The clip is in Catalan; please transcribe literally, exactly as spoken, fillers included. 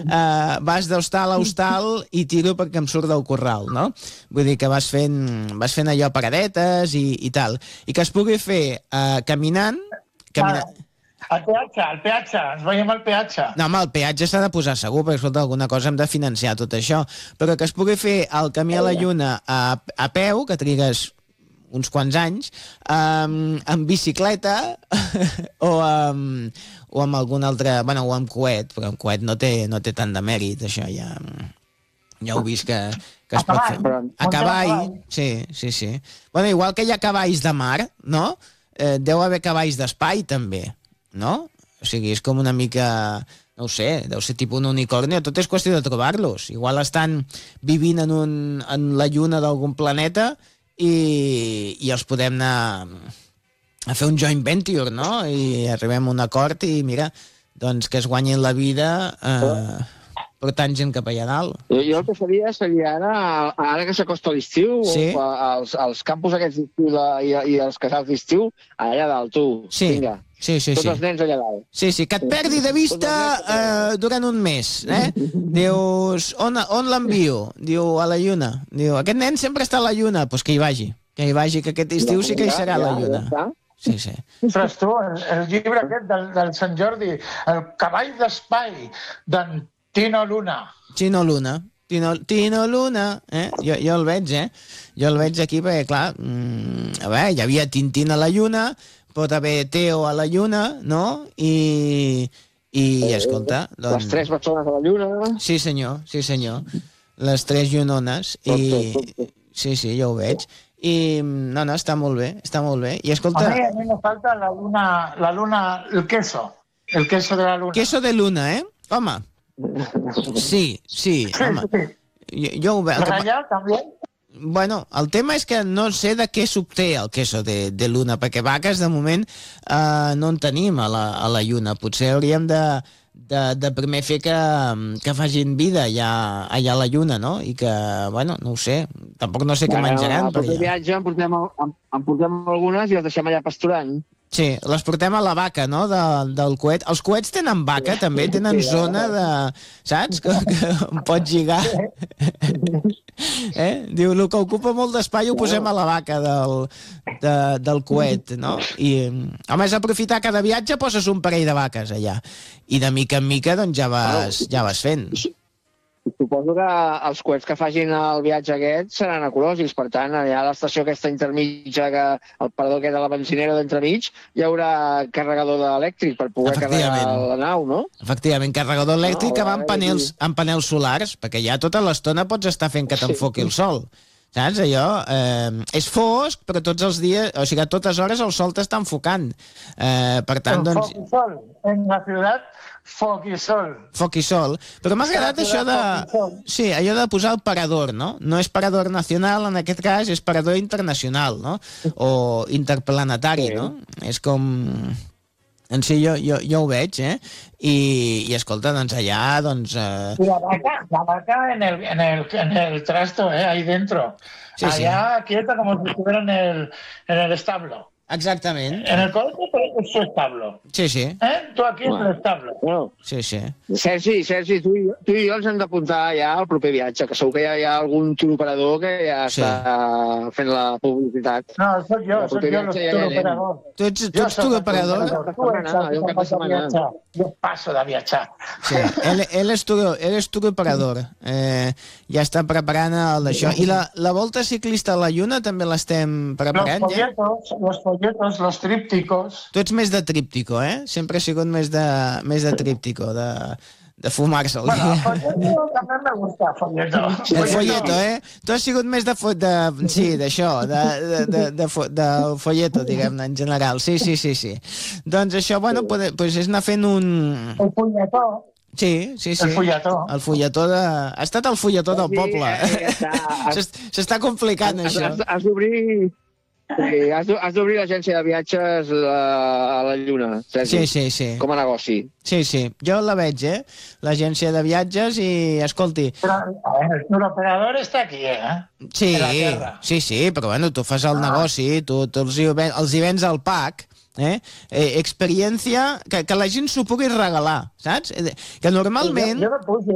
uh, vas d'hostal a hostal i tiro perquè em surt del corral, no? Vull dir que vas fent, vas fent allò paradetes i, i tal. I que es pugui fer uh, caminant... caminant... El peatge, el peatge, ens veiem al peatge. No, home, el peatge s'ha de posar segur, perquè, escolta, alguna cosa hem de financiar tot això, però que es pugui fer el camí a la Lluna a, a peu, que trigues uns quants anys, um, amb bicicleta o, amb, o amb algun altre... Bueno, o amb coet, però amb coet no té, no té tant de mèrit, això ja... Ja heu vist que, que es pot fer. A cavall, sí, sí, sí. Bueno, igual que hi ha cavalls de mar, no? Eh, deu haver cavalls d'espai, també, no? O sigui, és com una mica... No ho sé, deu ser tipus un unicorni, tot és qüestió de trobar-los. Igual estan vivint en, un, en la lluna d'algun planeta i, i els podem anar a fer un joint venture, no? I arribem a un acord i, mira, doncs que es guanyin la vida eh, portant gent cap allà dalt. Jo, jo el que faria seria ara, ara que s'acosta l'estiu, sí? els, els campus aquests d'estiu i, i els casals d'estiu, allà dalt, tu, sí. Vinga. Sí, sí, Tots sí. els nens allà dalt. Sí, sí, que et perdi de vista eh, durant un mes, eh? Dius, on, on l'envio? Diu, a la lluna. Diu, aquest nen sempre està a la lluna. Doncs pues que hi vagi. Que hi vagi, que aquest estiu sí que hi serà a la lluna. Sí, sí. Ostres, tu, el, el llibre aquest del, del Sant Jordi, el cavall d'espai, d'en Tino Luna. Tino Luna. Tino, Tino Luna, eh? Jo, jo el veig, eh? Jo el veig aquí perquè, clar, mmm, a veure, hi havia Tintín a la lluna, pot haver Teo a la lluna, no? I, i escolta... Doncs... Les tres persones a la lluna... Sí, senyor, sí, senyor. Les tres llunones. I... Sí, sí, jo ho veig. I, no, no, està molt bé, està molt bé. I escolta... A mi, a mi me falta la luna, la luna, el queso. El queso de la luna. Queso de luna, eh? Home. Sí, sí, home. Jo, jo ho veig. Ratllat, també? Bueno, el tema és que no sé de què s'obté el queso de, de luna, perquè vaques, de moment, eh, no en tenim a la, a la lluna. Potser hauríem de, de, de primer fer que, que facin vida allà, allà a la lluna, no? I que, bueno, no ho sé, tampoc no sé què bueno, menjaran. Per allà. Viatge en portem, en, en portem algunes i les deixem allà pasturant. Sí, les portem a la vaca, no?, de, del coet. Els coets tenen vaca, també? Tenen zona de... Saps? Que, que em pots lligar. Eh? Diu, el que ocupa molt d'espai ho posem a la vaca del, de, del coet, no? I, home, és aprofitar cada viatge, poses un parell de vaques allà. I de mica en mica, doncs, ja vas, ja vas fent. Suposo que els coets que facin el viatge aquest seran ecològics, per tant, allà a l'estació aquesta intermitja, que el parador aquest de la benzinera d'entremig, hi haurà carregador elèctric per poder carregar la nau, no? Efectivament, carregador elèctric no, que va amb panels, amb panels solars, perquè ja tota l'estona pots estar fent que t'enfoqui el sol. Saps, allò? Eh, és fosc, però tots els dies, o sigui, a totes hores el sol t'està enfocant. Eh, per tant, el doncs... Foc i sol, en la ciutat, foc i sol. Foc i sol. Però m'ha agradat això de... Sí, allò de posar el parador, no? No és parador nacional, en aquest cas, és parador internacional, no? O interplanetari, sí. No? És com... En si, jo, jo, jo ho veig, eh? I, i escolta, doncs allà, doncs... Eh... Y la vaca, la vaca en el, en el, en el trasto, eh? Ahí dentro. Sí, allá, sí. Quieta, como si estuviera en el, en el establo. Exactament. En el colegio es su establo. Sí, sí. ¿Eh? Tú aquí bueno. en el establo. Bueno. Sí, sí. Sergi, Sergi, tu, tu i jo ens hem d'apuntar ja al proper viatge, que segur que hi ha, hi ha algun turoperador que ja sí. està fent la publicitat. No, soc jo, soc jo el turoperador. Tu ets, tu ets turoperador? Jo passo de viatjar. Sí, ell, ell és turoperador. Eh, ja està preparant el d'això. I la, la volta ciclista a la Lluna també l'estem preparant, los folletos, ja? Los folletos, los trípticos. Tu ets més de tríptico, eh? Sempre he sigut més de, més de tríptico, de, de fumar-se'l. Bueno, el folleto també me gusta, folleto. El folleto, eh? Tu has sigut més de... de sí, d'això, de, de, de, de, de folleto, diguem-ne, en general. Sí, sí, sí, sí. Doncs això, bueno, pues, pues és anar fent un... El folletó. Sí, sí, sí. El fulletó. El fulletó de... Ha estat el fulletó del poble. S'està complicant, has, això. Has, has d'obrir... Sí, has d'obrir l'agència de viatges a, a la Lluna, Sergi. Sí, sí, sí. Com a negoci. Sí, sí. Jo la veig, eh? L'agència de viatges i, escolti... Però el turoperador està aquí, eh? Sí, sí, sí, però bueno, tu fas el ah. negoci, tu, tu els, hi ven, els hi vens al pack, eh? eh experiència que, que la gent s'ho pugui regalar, saps? Que normalment... Jo, jo